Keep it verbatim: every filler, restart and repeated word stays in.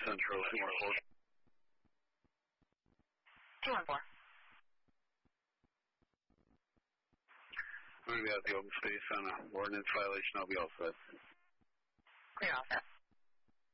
Central, two one four. two one four. I'm going to be out the open space on an ordinance violation. I'll be all set. Clear all set.